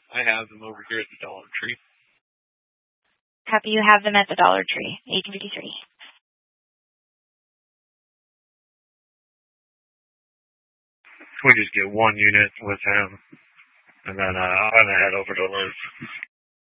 I have them over here at the Dollar Tree. Happy you have them at the Dollar Tree, 1853. We just get one unit with him, and then I'm going to head over to Liz.